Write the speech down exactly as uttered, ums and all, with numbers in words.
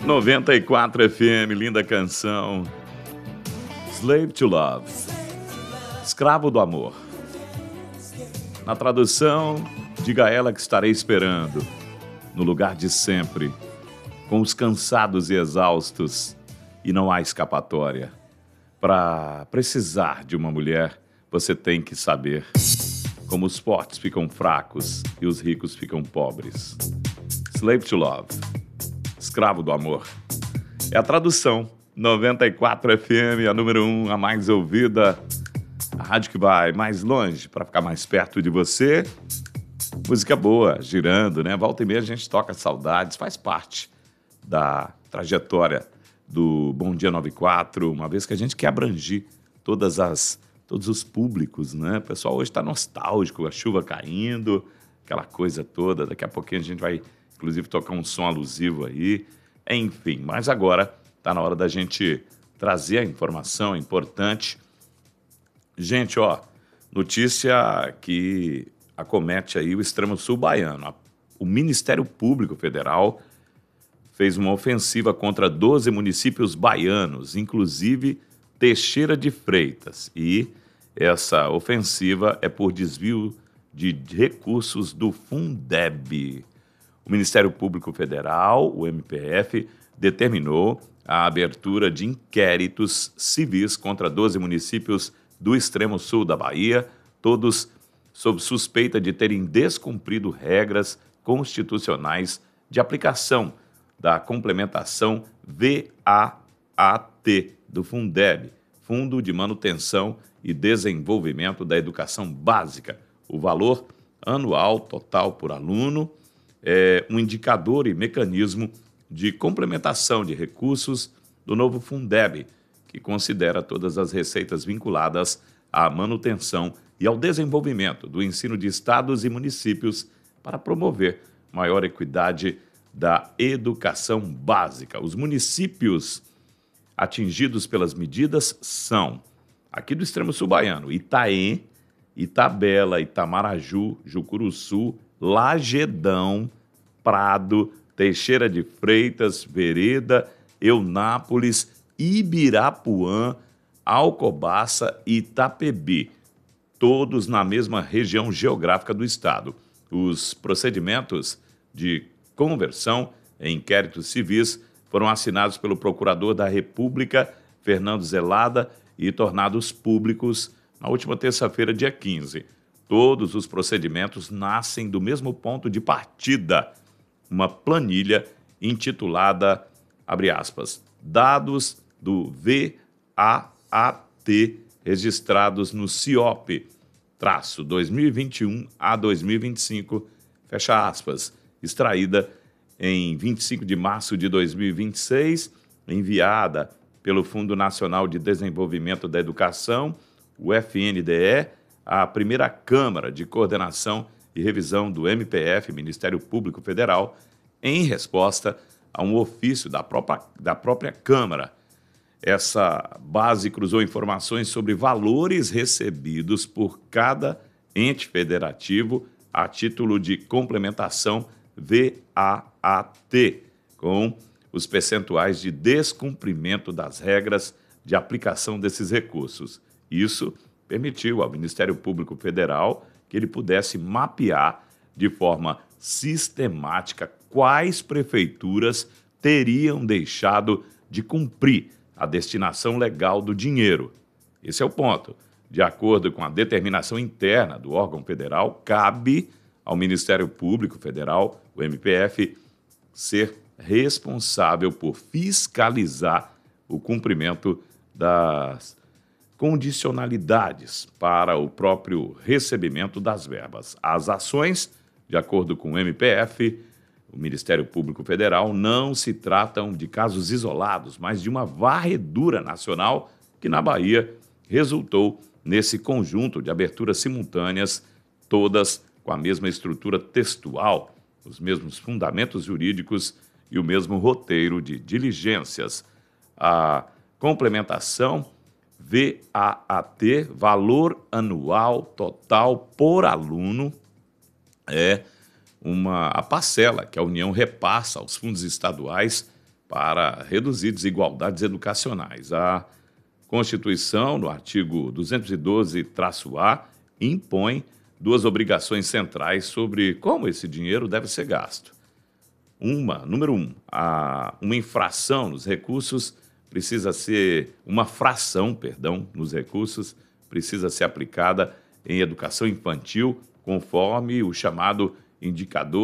noventa e quatro F M, linda canção. Slave to Love, Escravo do Amor. Na tradução, diga a ela que estarei esperando, no lugar de sempre, com os cansados e exaustos, e não há escapatória. Para precisar de uma mulher, você tem que saber como os fortes ficam fracos e os ricos ficam pobres. Slave to Love, Escravo do Amor. É a tradução. noventa e quatro F M, a número um, a mais ouvida. A rádio que vai mais longe para ficar mais perto de você. Música boa, girando, né? Volta e meia a gente toca saudades, faz parte da trajetória do Bom Dia noventa e quatro, uma vez que a gente quer abranger todas as, todos os públicos, né? O pessoal hoje está nostálgico, a chuva caindo, aquela coisa toda. Daqui a pouquinho a gente vai, inclusive, tocar um som alusivo aí. Enfim, mas agora está na hora da gente trazer a informação importante. Gente, ó, notícia que acomete aí o extremo sul baiano. O Ministério Público Federal fez uma ofensiva contra doze municípios baianos, inclusive Teixeira de Freitas. E essa ofensiva é por desvio de recursos do Fundeb. O Ministério Público Federal, o M P F, determinou a abertura de inquéritos civis contra doze municípios do extremo sul da Bahia, todos sob suspeita de terem descumprido regras constitucionais de aplicação da complementação V A A T do Fundeb, Fundo de Manutenção e Desenvolvimento da Educação Básica. O valor anual total por aluno é um indicador e mecanismo de complementação de recursos do novo Fundeb, que considera todas as receitas vinculadas à manutenção e ao desenvolvimento do ensino de estados e municípios para promover maior equidade da educação básica. Os municípios atingidos pelas medidas são, aqui do extremo sul baiano, Itaém, Itabela, Itamaraju, Jucuruçu, Lagedão, Prado, Teixeira de Freitas, Vereda, Eunápolis, Ibirapuã, Alcobaça e Itapebi, todos na mesma região geográfica do estado. Os procedimentos de conversão em inquéritos civis foram assinados pelo Procurador da República, Fernando Zelada, e tornados públicos na última terça-feira, dia quinze. Todos os procedimentos nascem do mesmo ponto de partida, uma planilha intitulada, abre aspas, dados do V A A T registrados no CIOP, traço dois mil e vinte e um a dois mil e vinte e cinco, fecha aspas, extraída em vinte e cinco de março de dois mil e vinte e seis, enviada pelo Fundo Nacional de Desenvolvimento da Educação, o F N D E, à primeira Câmara de Coordenação e Revisão do M P F, Ministério Público Federal, em resposta a um ofício da própria, da própria Câmara. Essa base cruzou informações sobre valores recebidos por cada ente federativo a título de complementação V A A T, com os percentuais de descumprimento das regras de aplicação desses recursos. Isso permitiu ao Ministério Público Federal que ele pudesse mapear de forma sistemática quais prefeituras teriam deixado de cumprir a destinação legal do dinheiro. Esse é o ponto. De acordo com a determinação interna do órgão federal, cabe ao Ministério Público Federal, o M P F, ser responsável por fiscalizar o cumprimento das condicionalidades para o próprio recebimento das verbas. As ações, de acordo com o M P F, o Ministério Público Federal, não se tratam de casos isolados, mas de uma varredura nacional que, na Bahia, resultou nesse conjunto de aberturas simultâneas, todas com a mesma estrutura textual, os mesmos fundamentos jurídicos e o mesmo roteiro de diligências. A complementação V A A T, valor anual total por aluno, é uma, a parcela que a União repassa aos fundos estaduais para reduzir desigualdades educacionais. A Constituição, no artigo duzentos e doze traço A, impõe duas obrigações centrais sobre como esse dinheiro deve ser gasto. Uma, número um, a, uma infração nos recursos precisa ser, uma fração, perdão, nos recursos precisa ser aplicada em educação infantil, conforme o chamado indicador